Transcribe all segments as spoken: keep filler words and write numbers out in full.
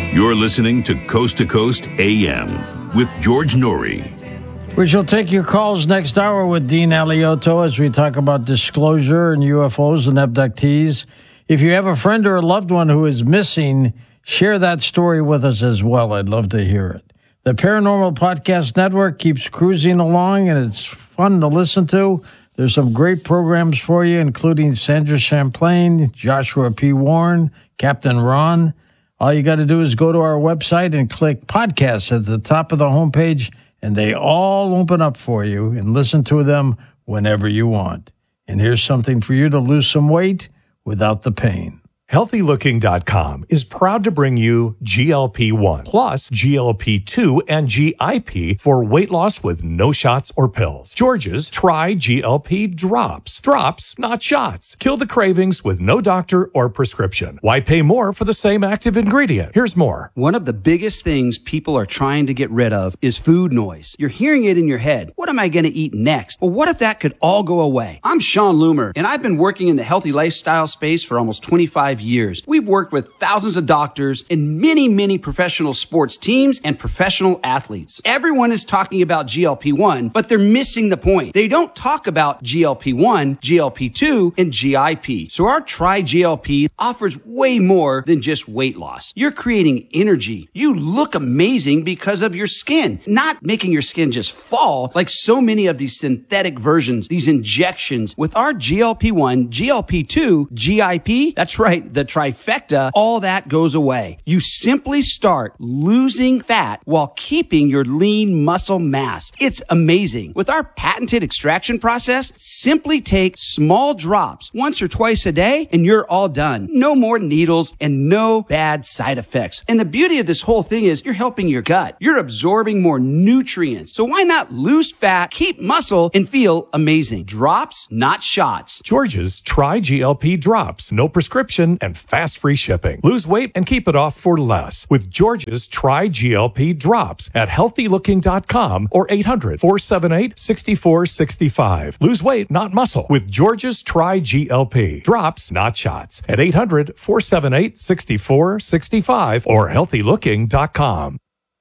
You're listening to Coast to Coast A M with George Noory. We shall take your calls next hour with Dean Alioto as we talk about disclosure and U F Os and abductees. If you have a friend or a loved one who is missing, share that story with us as well. I'd love to hear it. The Paranormal Podcast Network keeps cruising along, and it's fun to listen to. There's some great programs for you, including Sandra Champlain, Joshua P. Warren, Captain Ron. All you got to do is go to our website and click podcasts at the top of the homepage, and they all open up for you, and listen to them whenever you want. And here's something for you to lose some weight without the pain. Healthy Looking dot com is proud to bring you G L P one plus G L P two and G I P for weight loss with no shots or pills. George's Try G L P Drops. Drops, not shots. Kill the cravings with no doctor or prescription. Why pay more for the same active ingredient? Here's more. One of the biggest things people are trying to get rid of is food noise. You're hearing it in your head. What am I going to eat next? Well, what if that could all go away? I'm Sean Loomer, and I've been working in the healthy lifestyle space for almost twenty-five years. We've worked with thousands of doctors and many, many professional sports teams and professional athletes. Everyone is talking about G L P one, but they're missing the point. They don't talk about G L P one, G L P two, and G I P. So our Try G L P offers way more than just weight loss. You're creating energy. You look amazing because of your skin, not making your skin just fall like so many of these synthetic versions, these injections. With our G L P one, G L P two, G I P, that's right, the trifecta, all that goes away. You simply start losing fat while keeping your lean muscle mass. It's amazing. With our patented extraction process, simply take small drops once or twice a day and you're all done. No more needles and no bad side effects. And the beauty of this whole thing is you're helping your gut. You're absorbing more nutrients. So why not lose fat, keep muscle, and feel amazing? Drops, not shots. George's Try G L P Drops. No prescription and fast free shipping. Lose weight and keep it off for less with George's Try G L P Drops at healthy looking dot com or eight hundred, four seven eight, six four six five. Lose weight, not muscle with George's Try G L P Drops, not shots at eight hundred, four seven eight, six four six five or healthy looking dot com.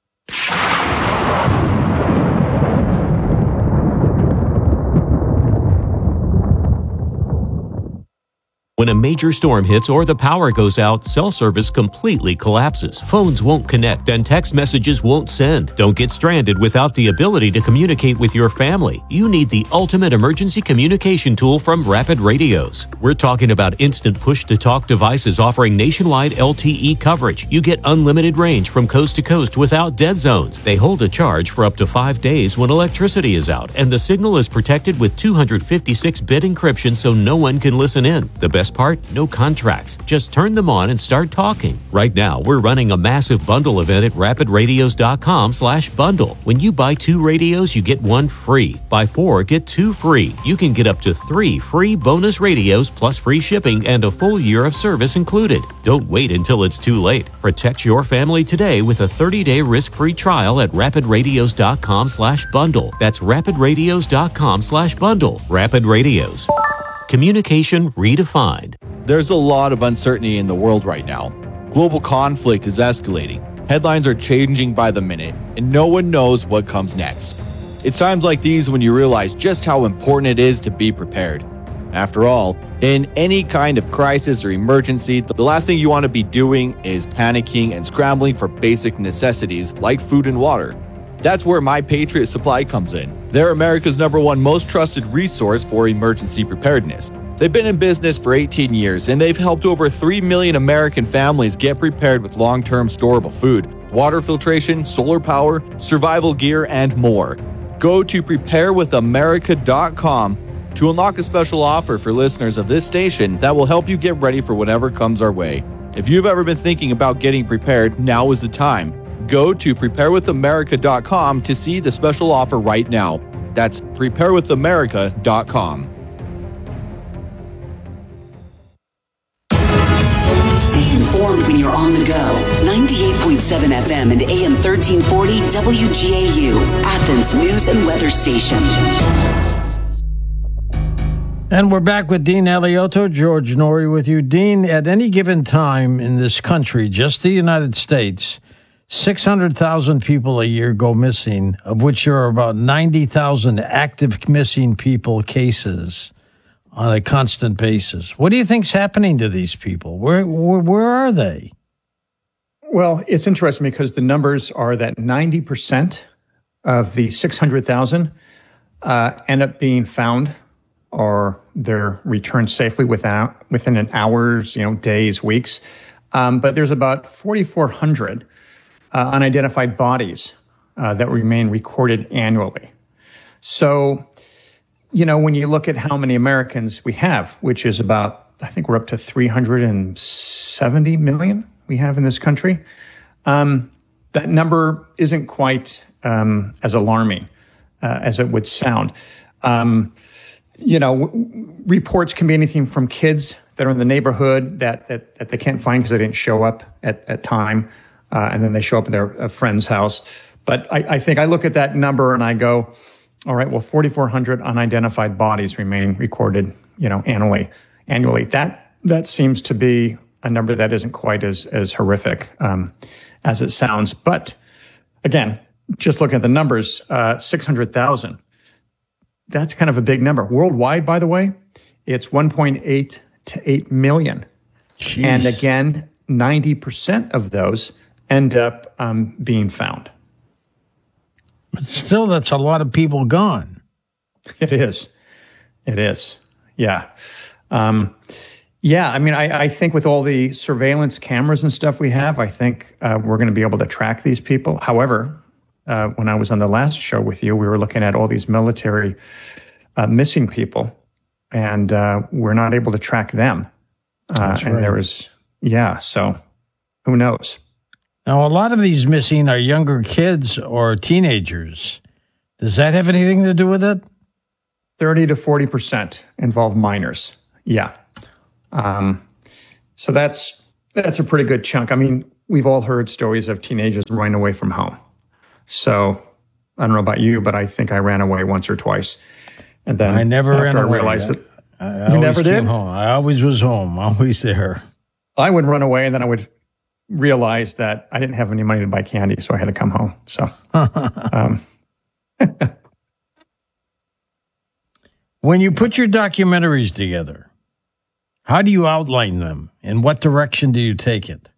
When a major storm hits or the power goes out, cell service completely collapses. Phones won't connect and text messages won't send. Don't get stranded without the ability to communicate with your family. You need the ultimate emergency communication tool from Rapid Radios. We're talking about instant push-to-talk devices offering nationwide L T E coverage. You get unlimited range from coast to coast without dead zones. They hold a charge for up to five days when electricity is out, and the signal is protected with two fifty-six bit encryption so no one can listen in. The best part? No contracts. Just turn them on and start talking. Right now, we're running a massive bundle event at rapid radios dot com slash bundle. When you buy two radios, you get one free. Buy four, get two free. You can get up to three free bonus radios plus free shipping and a full year of service included. Don't wait until it's too late. Protect your family today with a thirty-day risk-free trial at rapid radios dot com slash bundle. That's rapid radios dot com slash bundle. Rapid Radios. Communication redefined. There's a lot of uncertainty in the world right now. Global conflict is escalating. Headlines are changing by the minute, and no one knows what comes next. It's times like these when you realize just how important it is to be prepared. After all, in any kind of crisis or emergency, the last thing you want to be doing is panicking and scrambling for basic necessities like food and water. That's where My Patriot Supply comes in. They're America's number one most trusted resource for emergency preparedness. They've been in business for eighteen years, and they've helped over three million American families get prepared with long-term storable food, water filtration, solar power, survival gear, and more. Go to prepare with america dot com to unlock a special offer for listeners of this station that will help you get ready for whatever comes our way. If you've ever been thinking about getting prepared, now is the time. Go to prepare with america dot com to see the special offer right now. That's prepare with america dot com. Stay informed when you're on the go. ninety-eight point seven F M and A M thirteen forty W G A U, Athens News and Weather Station. And we're back with Dean Alioto, George Noory with you. Dean, at any given time in this country, just the United States, six hundred thousand people a year go missing, of which there are about ninety thousand active missing people cases on a constant basis. What do you think's happening to these people? Where, where, where are they? Well, it's interesting because the numbers are that ninety percent of the six hundred thousand uh, end up being found or they're returned safely without, within an hours, you know, days, weeks. Um, but there's about forty-four hundred uh, unidentified bodies uh, that remain recorded annually. So, you know, when you look at how many Americans we have, which is about, I think we're up to three hundred seventy million we have in this country, um, that number isn't quite um, as alarming uh, as it would sound. Um, You know, w- reports can be anything from kids that are in the neighborhood that that, that they can't find because they didn't show up at, at time, uh, and then they show up at their a friend's house. But I, I think I look at that number and I go, all right, well, forty-four hundred unidentified bodies remain recorded, you know, annually. Annually, that that seems to be a number that isn't quite as as horrific um, as it sounds. But again, just looking at the numbers, uh, six hundred thousand. That's kind of a big number. Worldwide, by the way, it's one point eight to eight million. Jeez. And again, ninety percent of those end up um, being found. But still, that's a lot of people gone. It is. It is. Yeah. Um, yeah, I mean, I, I think with all the surveillance cameras and stuff we have, I think uh, we're going to be able to track these people. However, Uh, when I was on the last show with you, we were looking at all these military uh, missing people, and uh, we're not able to track them. Uh, That's and right. there was, yeah, so who knows? Now, a lot of these missing are younger kids or teenagers. Does that have anything to do with it? thirty to forty percent involve minors. Yeah. Um, so that's that's a pretty good chunk. I mean, we've all heard stories of teenagers running away from home. So I don't know about you, but I think I ran away once or twice. And then I never after ran I away. realized that I, I you always never did? came home. I always was home, always there. I would run away and then I would realize that I didn't have any money to buy candy, so I had to come home. So, um. When you put your documentaries together, how do you outline them? In what direction do you take it?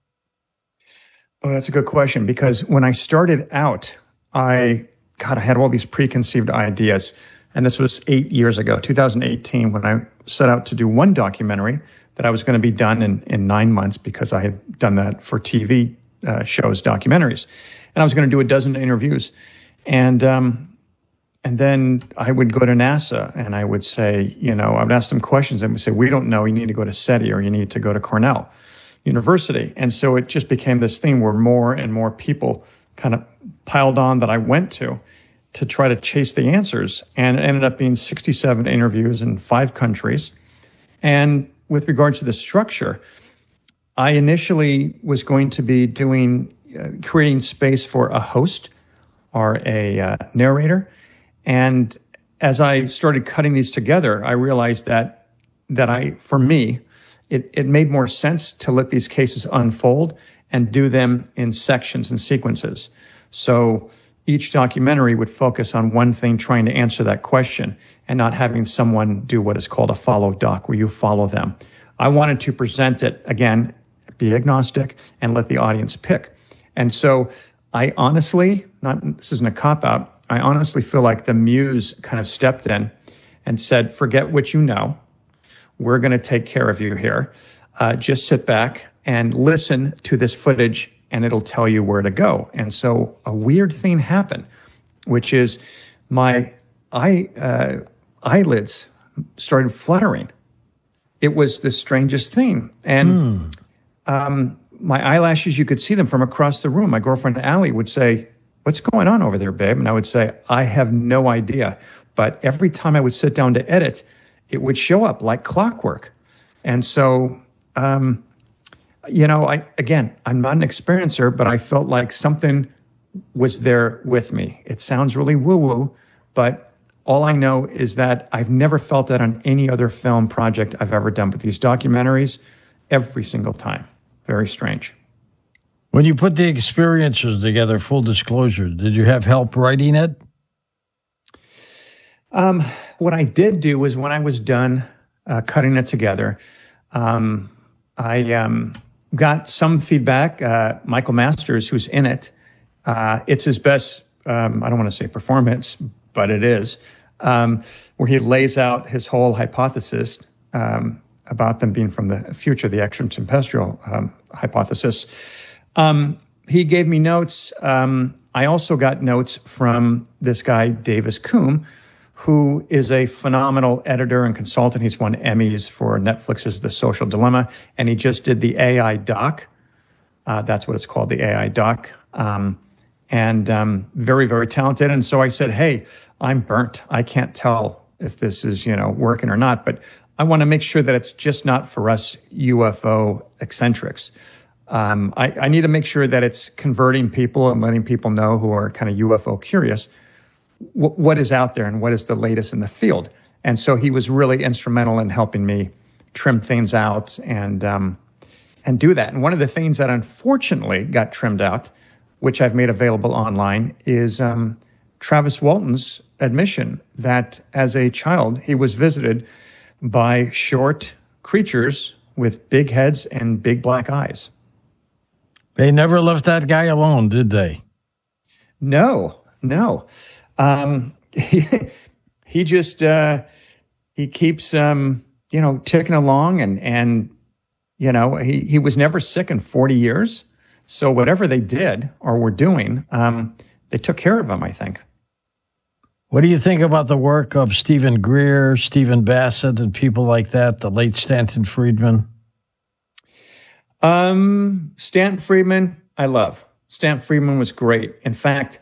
Oh, that's a good question, because when I started out, I, God, I had all these preconceived ideas. And this was eight years ago, two thousand eighteen, when I set out to do one documentary that I was going to be done in, in nine months because I had done that for T V uh, shows, documentaries. And I was going to do a dozen interviews. And, um, and then I would go to NASA and I would say, you know, I would ask them questions and would say, we don't know, you need to go to SETI or you need to go to Cornell University. And so it just became this thing where more and more people kind of piled on that I went to to try to chase the answers. And it ended up being sixty-seven interviews in five countries. And with regards to the structure, I initially was going to be doing, uh, creating space for a host or a uh, narrator. And as I started cutting these together, I realized that, that I, for me, It, it made more sense to let these cases unfold and do them in sections and sequences. So each documentary would focus on one thing, trying to answer that question, and not having someone do what is called a follow doc, where you follow them. I wanted to present it, again, be agnostic, and let the audience pick. And so I honestly, not this isn't a cop-out, I honestly feel like the muse kind of stepped in and said, forget what you know. We're going to take care of you here. Uh, just sit back and listen to this footage, and it'll tell you where to go. And so a weird thing happened, which is my eye, uh, eyelids started fluttering. It was the strangest thing. And mm. um, my eyelashes, you could see them from across the room. My girlfriend, Allie, would say, what's going on over there, babe? And I would say, I have no idea. But every time I would sit down to edit, it would show up like clockwork. And so, um, you know, I, again, I'm not an experiencer, but I felt like something was there with me. It sounds really woo-woo, but All I know is that I've never felt that on any other film project I've ever done, but these documentaries, every single time. Very strange. When you put the experiences together, full disclosure, did you have help writing it? Um, what I did do was when I was done uh, cutting it together, um, I um, got some feedback. Uh, Michael Masters, who's in it, uh, it's his best, um, I don't want to say performance, but it is, um, where he lays out his whole hypothesis um, about them being from the future, the extraterrestrial um, hypothesis. Um, he gave me notes. Um, I also got notes from this guy, Davis Coombe, who is a phenomenal editor and consultant. He's won Emmys for Netflix's The Social Dilemma, and he just did the A I doc. Uh, that's what it's called, the A I doc. Um, and um, very, very talented. And so I said, hey, I'm burnt. I can't tell if this is, you know, working or not, but I want to make sure that it's just not for us U F O eccentrics. Um, I, I need to make sure that it's converting people and letting people know who are kind of U F O curious w- what is out there and what is the latest in the field. And so he was really instrumental in helping me trim things out and um, and do that. And one of the things that unfortunately got trimmed out, which I've made available online, is um, Travis Walton's admission that as a child he was visited by short creatures with big heads and big black eyes. They never left that guy alone, did they? No, no. Um, he, he just, uh, he keeps, um, you know, ticking along and, and, you know, he, he was never sick in forty years. So whatever they did or were doing, um, they took care of him, I think. What do you think about the work of Stephen Greer, Stephen Bassett, and people like that, the late Stanton Friedman? Um, Stanton Friedman, I love. Stanton Friedman was great. In fact,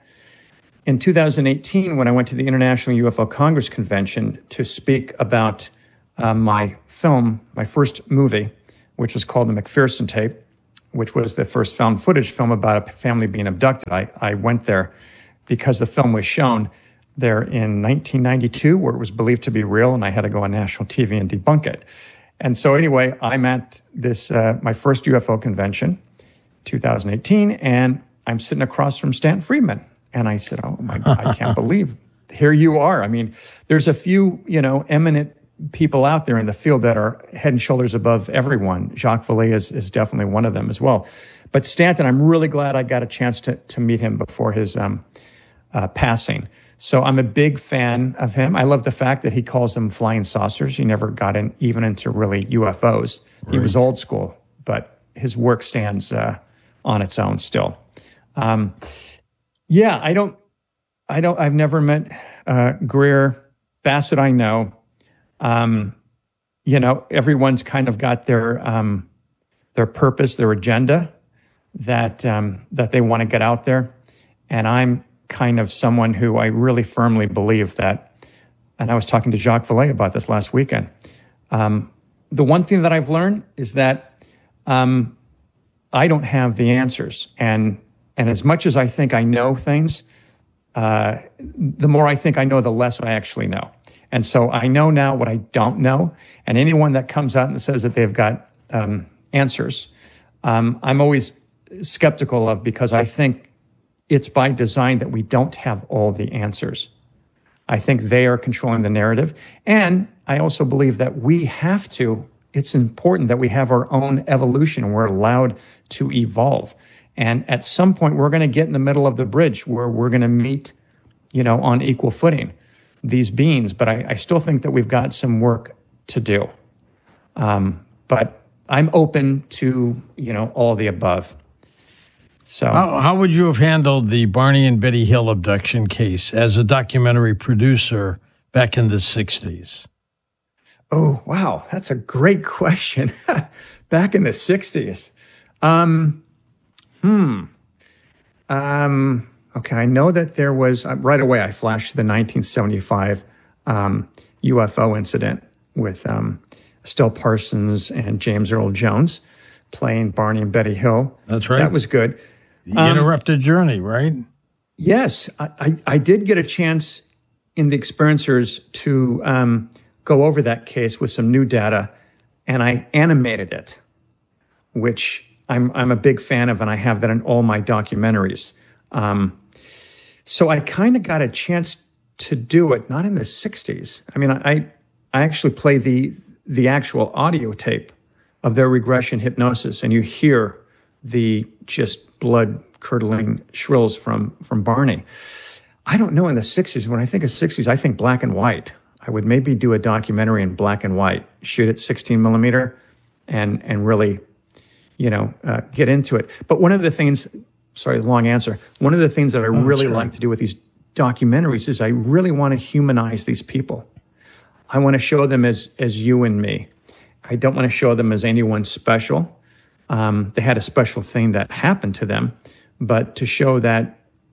in two thousand eighteen, when I went to the International U F O Congress Convention to speak about uh, my film, my first movie, which was called The McPherson Tape, which was the first found footage film about a family being abducted. I, I went there because the film was shown there in nineteen ninety-two, where it was believed to be real, and I had to go on national T V and debunk it. And so anyway, I'm at this, uh, my first U F O convention, two thousand eighteen, and I'm sitting across from Stanton Friedman. And I said, oh my God, I can't believe here you are. I mean, there's a few, you know, eminent people out there in the field that are head and shoulders above everyone. Jacques Vallée is, is definitely one of them as well. But Stanton, I'm really glad I got a chance to, to meet him before his um, uh, passing. So I'm a big fan of him. I love the fact that he calls them flying saucers. He never got in, even into really U F Os. Right. He was old school, but his work stands uh, on its own still. Um, yeah, I don't, I don't, I've never met uh, Greer. Bassett, I know. Um, you know, everyone's kind of got their um, their purpose, their agenda that um, that they want to get out there, and I'm kind of someone who I really firmly believe that, and I was talking to Jacques Vallée about this last weekend. Um, the one thing that I've learned is that um, I don't have the answers, and and as much as I think I know things, uh, the more I think I know, the less I actually know. And so I know now what I don't know, and anyone that comes out and says that they've got um, answers, um, I'm always skeptical of, because I think it's by design that we don't have all the answers. I think they are controlling the narrative. And I also believe that we have to, it's important that we have our own evolution. We're allowed to evolve. And at some point, we're going to get in the middle of the bridge where we're going to meet, you know, on equal footing, these beings. But I, I still think that we've got some work to do. Um, but I'm open to, you know, all the above. So, how, how would you have handled the Barney and Betty Hill abduction case as a documentary producer back in the sixties? Oh, wow. That's a great question. Back in the sixties. Um, hmm. Um, okay. I know that there was, uh, right away, I flashed the nineteen seventy-five um, U F O incident with um, Estelle Parsons and James Earl Jones playing Barney and Betty Hill. That's right. That was good. The um, Interrupted Journey, right? Yes. I, I, I did get a chance in the experiencers to um, go over that case with some new data, and I animated it, which I'm I'm a big fan of, and I have that in all my documentaries. Um, so I kind of got a chance to do it, not in the sixties. I mean, I I actually play the the actual audio tape of their regression hypnosis, and you hear the just blood-curdling shrills from from Barney. I don't know in the sixties. When I think of sixties, I think black and white. I would maybe do a documentary in black and white, shoot it sixteen millimeter, and and really, you know, uh, get into it. But one of the things, sorry, long answer. One of the things that I oh, really like to do with these documentaries is I really want to humanize these people. I want to show them as as you and me. I don't want to show them as anyone special. Um, they had a special thing that happened to them, but to show that,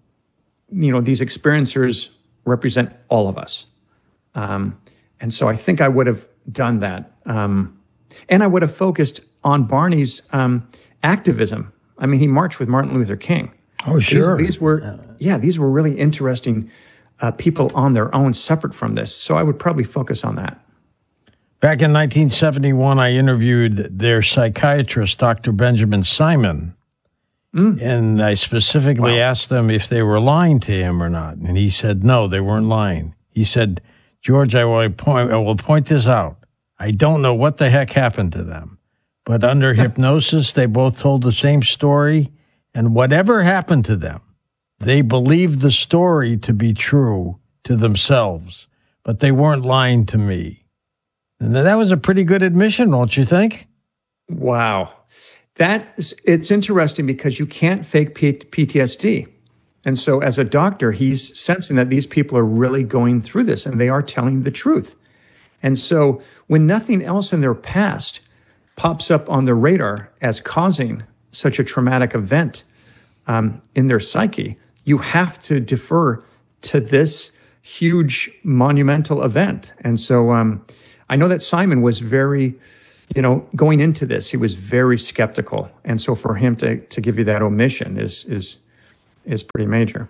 you know, these experiencers represent all of us. Um, and so I think I would have done that. Um, and I would have focused on Barney's um, activism. I mean, he marched with Martin Luther King. Oh, sure. These, these were, yeah, these were really interesting uh, people on their own, separate from this. So I would probably focus on that. Back in nineteen seventy-one, I interviewed their psychiatrist, Doctor Benjamin Simon. Mm. And I specifically wow. asked them if they were lying to him or not. And he said, no, they weren't lying. He said, George, I will point, I will point this out. I don't know what the heck happened to them, but under hypnosis, they both told the same story. And whatever happened to them, they believed the story to be true to themselves, but they weren't lying to me. And that was a pretty good admission, don't you think? Wow. That is, it's interesting because you can't fake P T S D. And so as a doctor, he's sensing that these people are really going through this and they are telling the truth. And so when nothing else in their past pops up on their radar as causing such a traumatic event um, in their psyche, you have to defer to this huge monumental event. And so um, I know that Simon was very, you know, going into this, he was very skeptical. And so for him to, to give you that omission is, is, is pretty major.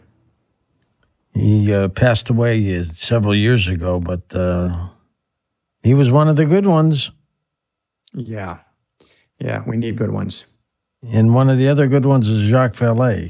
He uh, passed away uh, several years ago, but uh, he was one of the good ones. Yeah. Yeah, we need good ones. And one of the other good ones is Jacques Vallée.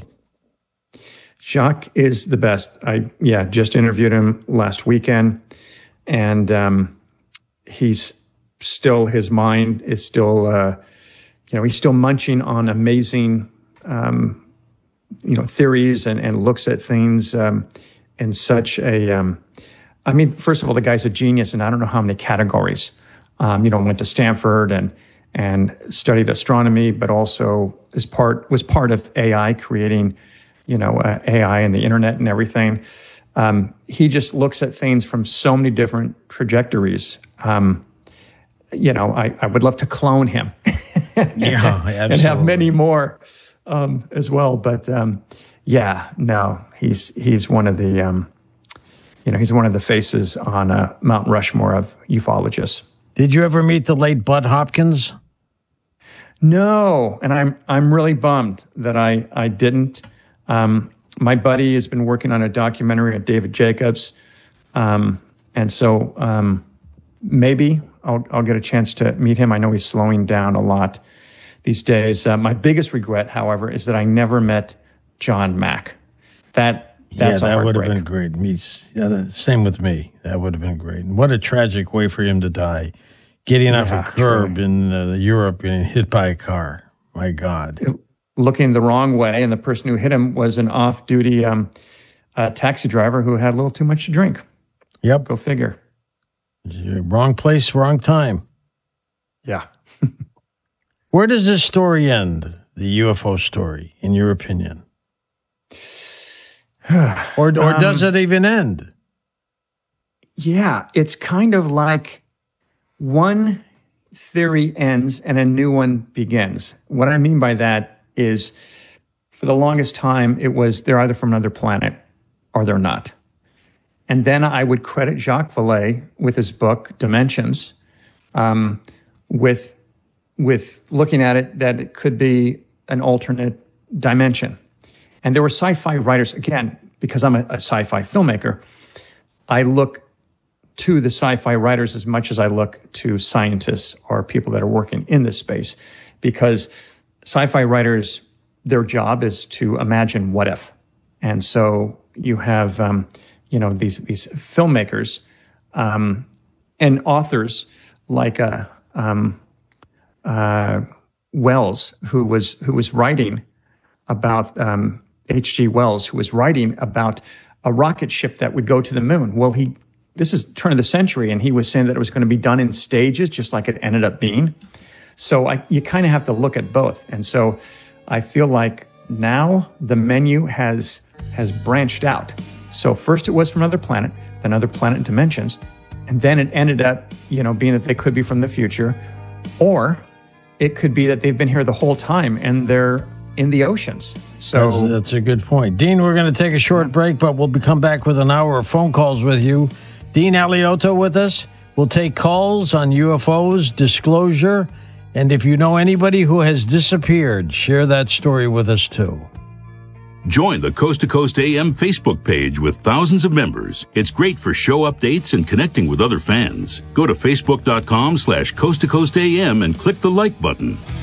Jacques is the best. I, yeah, just interviewed him last weekend, and um, he's still, his mind is still, uh, you know, he's still munching on amazing, um, you know, theories and, and looks at things um, in such a, um, I mean, first of all, the guy's a genius, and I don't know how many categories. Um, you know, went to Stanford and and studied astronomy, but also is part was part of A I, creating, you know, uh, A I and the internet and everything. Um, he just looks at things from so many different trajectories. Um, you know, I, I would love to clone him yeah, and have many more um, as well. But um, yeah, no, he's he's one of the, um, you know, he's one of the faces on uh, Mount Rushmore of ufologists. Did you ever meet the late Bud Hopkins? No, and I'm I'm really bummed that I I didn't. Um, my buddy has been working on a documentary on David Jacobs, um, and so um, maybe I'll I'll get a chance to meet him. I know he's slowing down a lot these days. Uh, my biggest regret, however, is that I never met John Mack. That that's yeah, a that would have heartbreak. been great. Me, yeah, same with me. That would have been great. And what a tragic way for him to die. Getting off Yeah, a curb truly. in uh, Europe and hit by a car. My God. Looking the wrong way, and the person who hit him was an off-duty um, uh, taxi driver who had a little too much to drink. Yep. Go figure. Wrong place, wrong time. Yeah. Where does this story end, the U F O story, in your opinion? or or Um, does it even end? Yeah, it's kind of like one theory ends and a new one begins. What I mean by that is, for the longest time, it was they're either from another planet or they're not. And then I would credit Jacques Vallée with his book, Dimensions, um, with with looking at it that it could be an alternate dimension. And there were sci-fi writers, again, because I'm a, a sci-fi filmmaker, I look to the sci-fi writers as much as I look to scientists or people that are working in this space, because sci-fi writers, their job is to imagine what if. And so you have, um, you know, these these filmmakers um, and authors like uh, um, uh, Wells, who was who was writing about um, H G Wells, who was writing about a rocket ship that would go to the moon. Well, he this is turn of the century, and he was saying that it was going to be done in stages, just like it ended up being. So I, you kind of have to look at both. And so I feel like now the menu has has branched out. So first it was from another planet, then other planet dimensions, and then it ended up, you know, being that they could be from the future, or it could be that they've been here the whole time and they're in the oceans. So that's, that's a good point. Dean, we're going to take a short break, but we'll be come back with an hour of phone calls with you. Dean Alioto with us. We'll take calls on U F Os, disclosure, and if you know anybody who has disappeared, share that story with us too. Join the Coast to Coast A M Facebook page with thousands of members. It's great for show updates and connecting with other fans. Go to facebook.com slash Coast to Coast AM and click the like button.